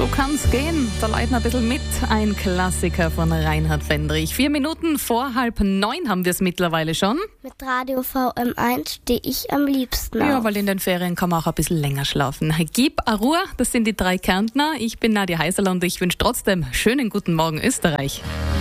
So kann's gehen. Da leiten wir ein bisschen mit. Ein Klassiker von Reinhard Fendrich. 4 Minuten vor 8:30 haben wir es mittlerweile schon. Mit Radio VM1 stehe ich am liebsten auf. Ja, weil in den Ferien kann man auch ein bisschen länger schlafen. Gib a Ruhe, das sind die 3 Kärntner. Ich bin Nadia Heiserl und ich wünsche trotzdem schönen guten Morgen Österreich.